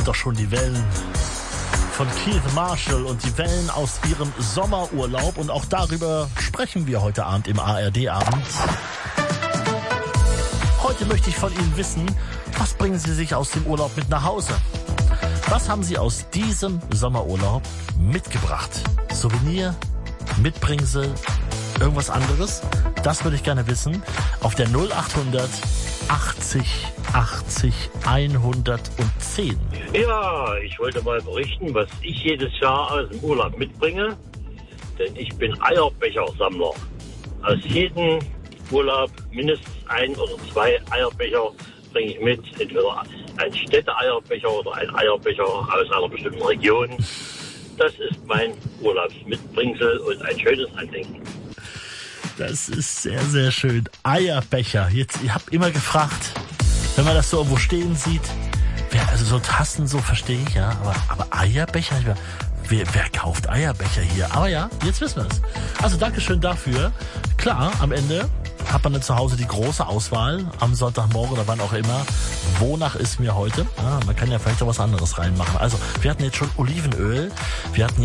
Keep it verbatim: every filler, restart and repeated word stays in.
doch schon die Wellen von Keith Marshall und die Wellen aus ihrem Sommerurlaub. Und auch darüber sprechen wir heute Abend im A R D-Abend. Heute möchte ich von Ihnen wissen, was bringen Sie sich aus dem Urlaub mit nach Hause? Was haben Sie aus diesem Sommerurlaub mitgebracht? Souvenir, Mitbringsel, irgendwas anderes? Das würde ich gerne wissen. Auf der null achthundert achtzig achtzig hundertzehn. Ja, ich wollte mal berichten, was ich jedes Jahr aus dem Urlaub mitbringe. Denn ich bin Eierbechersammler. Aus jedem Urlaub mindestens ein oder zwei Eierbecher bringe ich mit. Entweder ein Städte-Eierbecher oder ein Eierbecher aus einer bestimmten Region. Das ist mein Urlaubsmitbringsel und ein schönes Andenken. Das ist sehr, sehr schön. Eierbecher. Jetzt, ihr habt immer gefragt, wenn man das so irgendwo stehen sieht, wer, also so Tassen, so verstehe ich, ja, aber, aber Eierbecher, wer, wer kauft Eierbecher hier? Aber ja, jetzt wissen wir es. Also Dankeschön dafür. Klar, am Ende hat man dann zu Hause die große Auswahl am Sonntagmorgen oder wann auch immer. Wonach ist mir heute? Ja, man kann ja vielleicht auch was anderes reinmachen. Also wir hatten jetzt schon Olivenöl, wir hatten